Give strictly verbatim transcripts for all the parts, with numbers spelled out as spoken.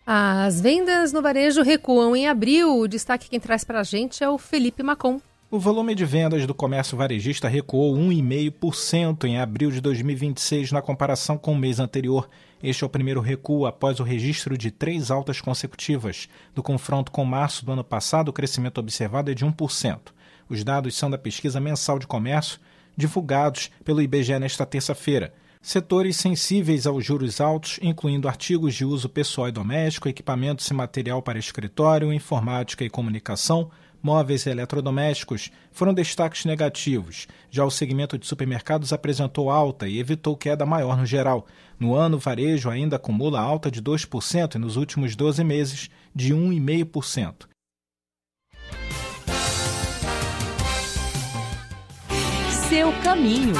As vendas no varejo recuam em abril. O destaque quem traz para a gente é o Felipe Macon. O volume de vendas do comércio varejista recuou um vírgula cinco por cento em abril de dois mil e vinte e seis na comparação com o mês anterior. Este é o primeiro recuo após o registro de três altas consecutivas. Do confronto com março do ano passado, o crescimento observado é de um por cento. Os dados são da pesquisa mensal de comércio, divulgados pelo I B G E nesta terça-feira. Setores sensíveis aos juros altos, incluindo artigos de uso pessoal e doméstico, equipamentos e material para escritório, informática e comunicação, móveis e eletrodomésticos, foram destaques negativos. Já o segmento de supermercados apresentou alta e evitou queda maior no geral. No ano, o varejo ainda acumula alta de dois por cento e nos últimos doze meses de um vírgula cinco por cento. Seu caminho.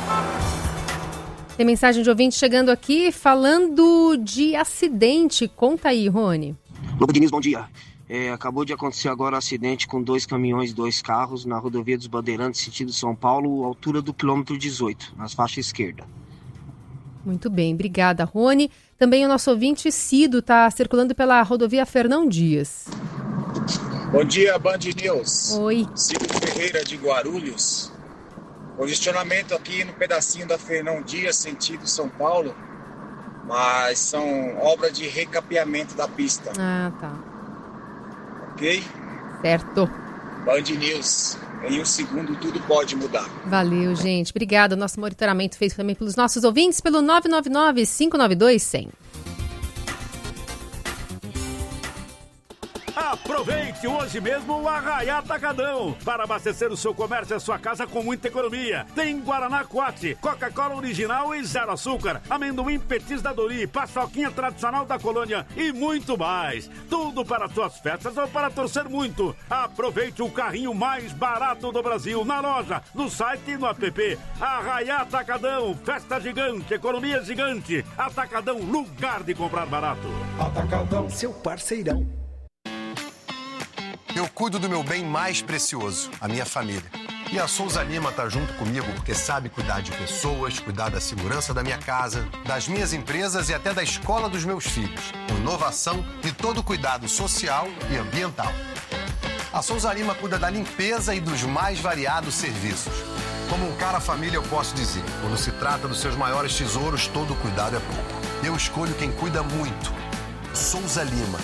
Tem mensagem de ouvinte chegando aqui falando de acidente. Conta aí, Rony. Lobo Diniz, bom dia. É, acabou de acontecer agora um acidente com dois caminhões e dois carros na rodovia dos Bandeirantes, sentido São Paulo, altura do quilômetro dezoito, nas faixas esquerda. Muito bem, obrigada, Rony. Também o nosso ouvinte Cido está circulando pela rodovia Fernão Dias. Bom dia, Band News. Oi. Cido Ferreira de Guarulhos. Congestionamento aqui no pedacinho da Fernão Dias, sentido São Paulo, mas são obras de recapeamento da pista. Ah, tá. Ok? Certo. Band News, em um segundo tudo pode mudar. Valeu, gente. Obrigada. O nosso monitoramento feito também pelos nossos ouvintes pelo nove nove nove, cinco nove dois, cem. Aproveite hoje mesmo o Arraiá Atacadão para abastecer o seu comércio e a sua casa com muita economia. Tem Guaraná Quat, Coca-Cola original e zero açúcar, amendoim Petis da Dori, paçoquinha tradicional da colônia e muito mais. Tudo para suas festas ou para torcer muito. Aproveite o carrinho mais barato do Brasil na loja, no site e no app. Arraiá Atacadão, festa gigante, economia gigante. Atacadão, lugar de comprar barato. Atacadão, seu parceirão. Eu cuido do meu bem mais precioso, a minha família. E a Souza Lima tá junto comigo porque sabe cuidar de pessoas, cuidar da segurança da minha casa, das minhas empresas e até da escola dos meus filhos. Com inovação e todo cuidado social e ambiental. A Souza Lima cuida da limpeza e dos mais variados serviços. Como um cara família eu posso dizer, quando se trata dos seus maiores tesouros, todo cuidado é pouco. Eu escolho quem cuida muito. Souza Lima.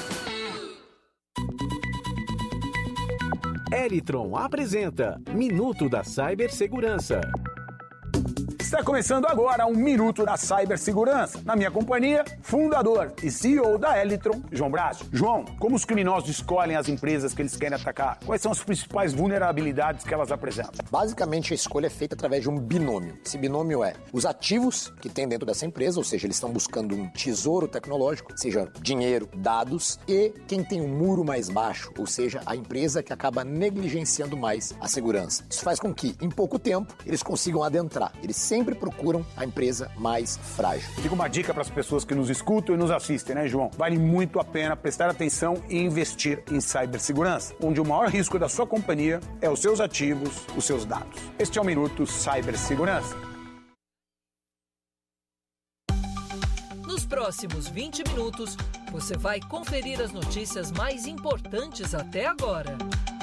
Elitron apresenta Minuto da Cibersegurança. Está começando agora um Minuto da Cibersegurança. Na minha companhia, fundador e C E O da Elitron, João Bracho. João, como os criminosos escolhem as empresas que eles querem atacar? Quais são as principais vulnerabilidades que elas apresentam? Basicamente, a escolha é feita através de um binômio. Esse binômio é os ativos que tem dentro dessa empresa, ou seja, eles estão buscando um tesouro tecnológico, seja dinheiro, dados, e quem tem um muro mais baixo, ou seja, a empresa que acaba negligenciando mais a segurança. Isso faz com que, em pouco tempo, eles consigam adentrar. Eles sempre procuram a empresa mais frágil. Fica uma dica para as pessoas que nos escutam e nos assistem, né, João? Vale muito a pena prestar atenção e investir em cibersegurança, onde o maior risco da sua companhia é os seus ativos, os seus dados. Este é o Minuto Cibersegurança. Nos próximos vinte minutos, você vai conferir as notícias mais importantes até agora.